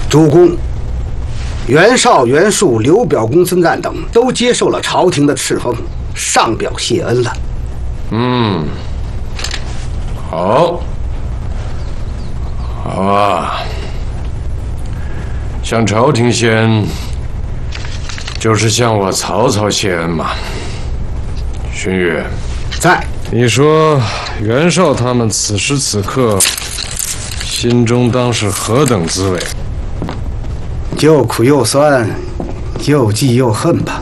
主公，袁绍、袁术、刘表、公孙瓒等都接受了朝廷的敕封，上表谢恩了。 好，好啊。向朝廷谢恩，就是向我曹操谢恩嘛。荀彧， 在。 你说袁绍他们此时此刻心中当是何等滋味？ 又苦又酸，又忌又恨吧。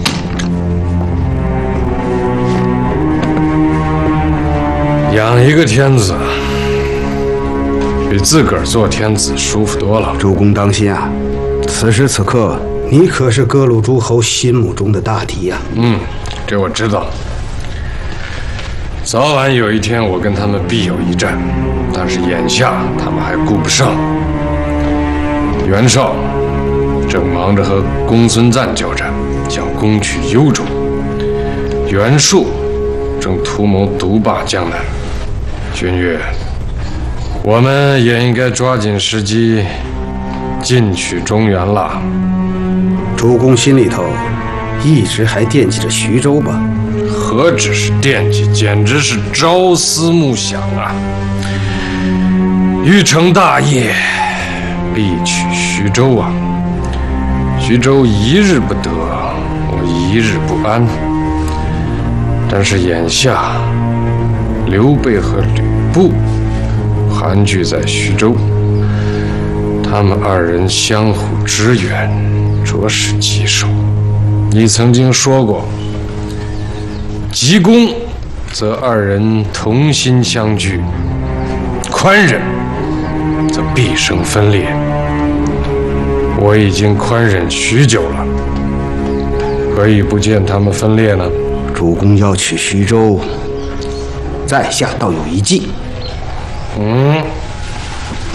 养一个天子，比自个儿做天子舒服多了。 主公当心啊！此时此刻，你可是各路诸侯心目中的大敌呀。 这我知道。早晚有一天，我跟他们必有一战，但是眼下他们还顾不上。袁绍正忙着和公孙瓒交战，想攻取幽州；袁术正图谋独霸江南。荀彧，我们也应该抓紧时机进取中原了。 主公心里头一直还惦记着徐州吧？ 何止是惦记，简直是朝思暮想啊！欲成大业，必取徐州啊！徐州一日不得，我一日不安。但是眼下，刘备和吕布盘踞在徐州，他们二人相互支援，着实棘手。你曾经说过，急攻则二人同心相聚，宽忍则必生分裂。我已经宽忍许久了，何以不见他们分裂呢？ 主公要取徐州，在下倒有一计。